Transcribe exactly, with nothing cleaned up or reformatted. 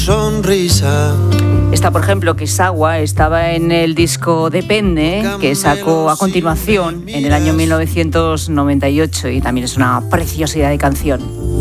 Sonrisa. Esta, por ejemplo, que es Agua, estaba en el disco Depende, que sacó a continuación en el año mil novecientos noventa y ocho, y también es una preciosidad de canción.